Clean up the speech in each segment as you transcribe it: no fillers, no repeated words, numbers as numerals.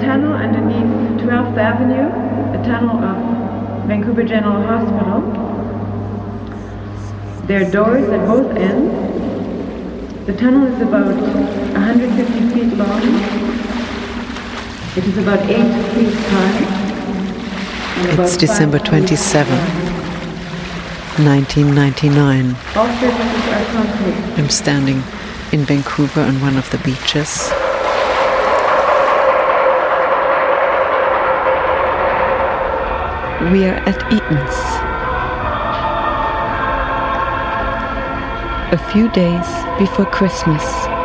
tunnel underneath 12th Avenue, the tunnel of Vancouver General Hospital. There are doors at both ends. The tunnel is about 150 feet long. It is about 8 feet high. It's December 27, 1999. All surfaces are concrete. I'm standing in Vancouver on one of the beaches. We are at Eaton's. A few days before Christmas.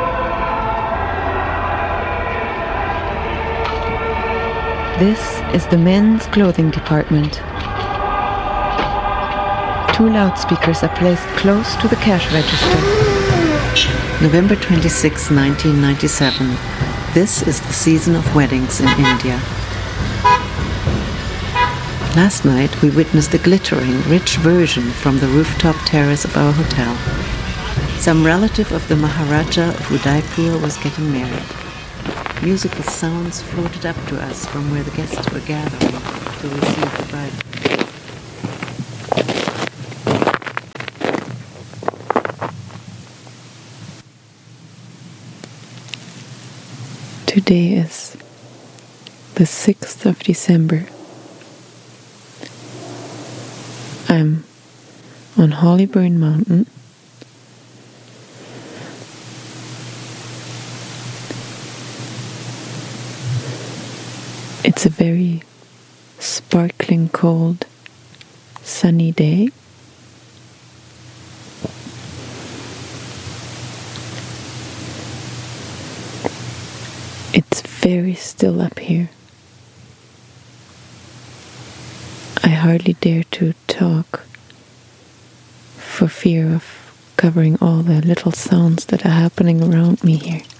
This is the men's clothing department. 2 loudspeakers are placed close to the cash register. November 26, 1997. This is the season of weddings in India. Last night we witnessed a glittering, rich version from the rooftop terrace of our hotel. Some relative of the Maharaja of Udaipur was getting married. Musical sounds floated up to us from where the guests were gathering to receive the bride. Today is the 6th of December. I'm on Hollyburn Mountain. It's a very sparkling cold, sunny day. It's very still up here. I hardly dare to talk for fear of covering all the little sounds that are happening around me here.